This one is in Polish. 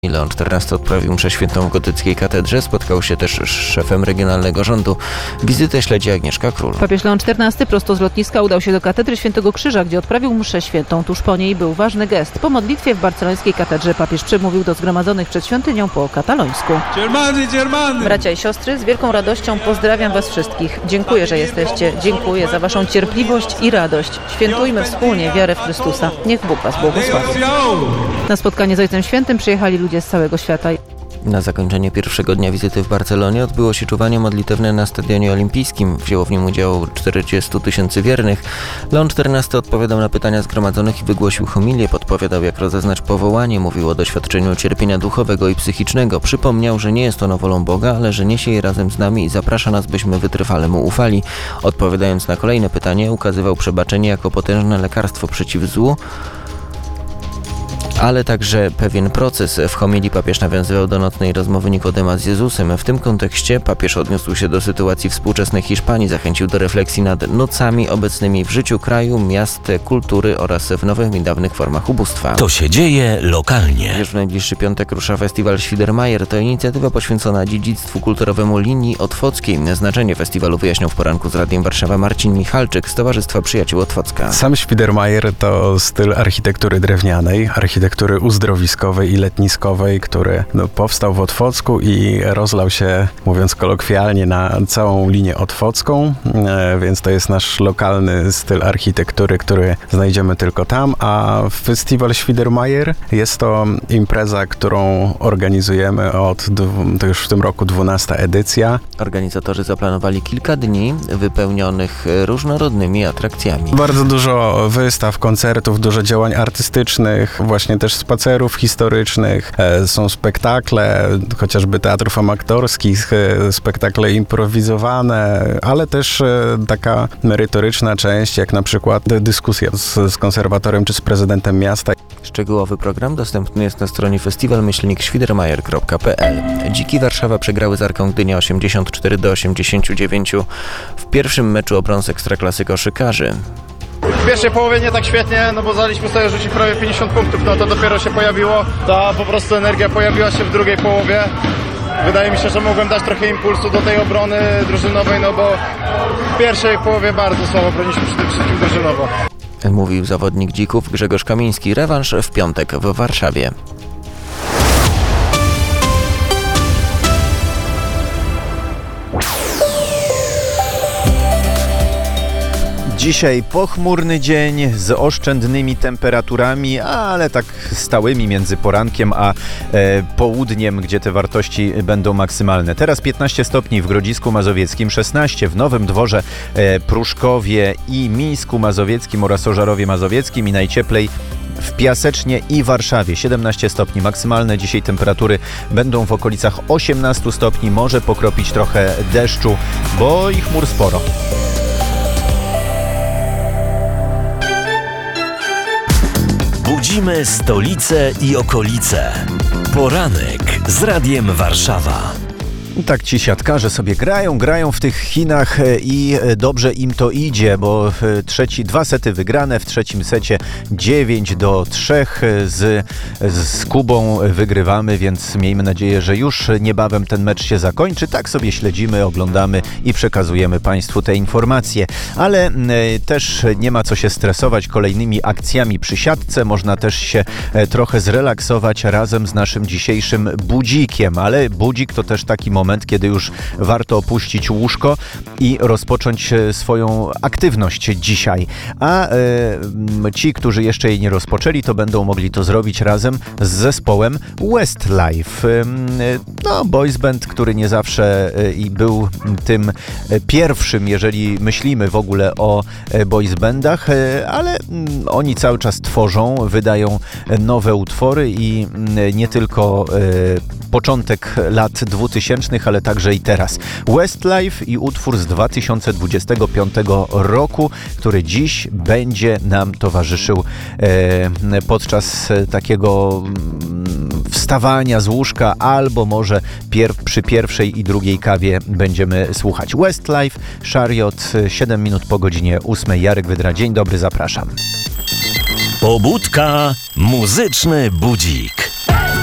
Leon XIV odprawił mszę świętą w gotyckiej katedrze, spotkał się też z szefem regionalnego rządu. Wizytę śledzi Agnieszka Król. Papież Leon XIV prosto z lotniska udał się do katedry Świętego Krzyża, gdzie odprawił mszę świętą. Tuż po niej był ważny gest. Po modlitwie w barcelońskiej katedrze papież przemówił do zgromadzonych przed świątynią po katalońsku. Germany! Bracia i siostry, z wielką radością pozdrawiam was wszystkich. Dziękuję, że jesteście. Dziękuję za waszą cierpliwość i radość. Świętujmy wspólnie wiarę w Chrystusa. Niech Bóg was błogosławi. Na spotkanie z Ojcem Świętym przyjechali ludzie z całego świata. Na zakończenie pierwszego dnia wizyty w Barcelonie odbyło się czuwanie modlitewne na Stadionie Olimpijskim. Wzięło w nim udział 40 000 wiernych. Leon XIV odpowiadał na pytania zgromadzonych i wygłosił homilię. Podpowiadał, jak rozeznać powołanie. Mówił o doświadczeniu cierpienia duchowego i psychicznego. Przypomniał, że nie jest ono wolą Boga, ale że niesie je razem z nami i zaprasza nas, byśmy wytrwale mu ufali. Odpowiadając na kolejne pytanie, ukazywał przebaczenie jako potężne lekarstwo przeciw złu, ale także pewien proces. W homilii papież nawiązywał do nocnej rozmowy Nikodema z Jezusem. W tym kontekście papież odniósł się do sytuacji współczesnej Hiszpanii, zachęcił do refleksji nad nocami obecnymi w życiu kraju, miast, kultury oraz w nowych i dawnych formach ubóstwa. To się dzieje lokalnie. Już w najbliższy piątek rusza festiwal Świdermajer. To inicjatywa poświęcona dziedzictwu kulturowemu linii otwockiej. Znaczenie festiwalu wyjaśniał w poranku z Radiem Warszawa Marcin Michalczyk z Towarzystwa Przyjaciół Otwocka. Sam Świdermajer to styl architektury drewnianej, architektury uzdrowiskowej i letniskowej, który powstał w Otwocku i rozlał się, mówiąc kolokwialnie, na całą linię otwocką, więc to jest nasz lokalny styl architektury, który znajdziemy tylko tam, a Festiwal Świdermajer jest to impreza, którą organizujemy to już w tym roku 12. edycja. Organizatorzy zaplanowali kilka dni wypełnionych różnorodnymi atrakcjami. Bardzo dużo wystaw, koncertów, dużo działań artystycznych, właśnie też spacerów historycznych, są spektakle, chociażby teatrów amatorskich, spektakle improwizowane, ale też taka merytoryczna część, jak na przykład dyskusja z konserwatorem czy z prezydentem miasta. Szczegółowy program dostępny jest na stronie festiwal-świdermajer.pl. Dziki Warszawa przegrały z Arką Gdynia 84-89 w pierwszym meczu o brąz Ekstraklasy koszykarzy. W pierwszej połowie nie tak świetnie, no bo daliśmy sobie rzucić prawie 50 punktów, no to dopiero się pojawiło, ta po prostu energia pojawiła się w drugiej połowie. Wydaje mi się, że mogłem dać trochę impulsu do tej obrony drużynowej, no bo w pierwszej połowie bardzo słabo broniliśmy przede wszystkim drużynowo. Mówił zawodnik Dzików Grzegorz Kamiński. Rewanż w piątek w Warszawie. Dzisiaj pochmurny dzień z oszczędnymi temperaturami, ale tak stałymi między porankiem a południem, gdzie te wartości będą maksymalne. Teraz 15 stopni w Grodzisku Mazowieckim, 16 w Nowym Dworze, Pruszkowie i Mińsku Mazowieckim oraz Ożarowie Mazowieckim i najcieplej w Piasecznie i Warszawie 17 stopni. Maksymalne dzisiaj temperatury będą w okolicach 18 stopni. Może pokropić trochę deszczu, bo i chmur sporo. Budzimy stolicę i okolice. Poranek z Radiem Warszawa. Tak ci siatkarze sobie grają w tych Chinach i dobrze im to idzie, bo dwa sety wygrane, w trzecim secie 9-3 z Kubą wygrywamy, więc miejmy nadzieję, że już niebawem ten mecz się zakończy. Tak sobie śledzimy, oglądamy i przekazujemy Państwu te informacje. Ale też nie ma co się stresować kolejnymi akcjami przy siatce. Można też się trochę zrelaksować razem z naszym dzisiejszym budzikiem, ale budzik to też taki moment, kiedy już warto opuścić łóżko i rozpocząć swoją aktywność dzisiaj. A ci, którzy jeszcze jej nie rozpoczęli, to będą mogli to zrobić razem z zespołem Westlife. Boys band, który nie zawsze i był tym pierwszym, jeżeli myślimy w ogóle o boys bandach, ale oni cały czas tworzą, wydają nowe utwory i nie tylko początek lat 2000, ale także i teraz. Westlife i utwór z 2025 roku, który dziś będzie nam towarzyszył podczas takiego wstawania z łóżka, albo może przy pierwszej i drugiej kawie będziemy słuchać. Westlife, Chariot, 7 minut po godzinie 8. Jarek Wydra, dzień dobry, zapraszam. Pobudka, muzyczny budzik.